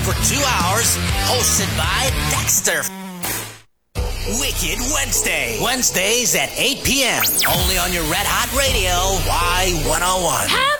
for 2 hours, hosted by Dexter. Wicked Wednesday. Wednesdays at 8 p.m. Only on your Red Hot Radio, Y101.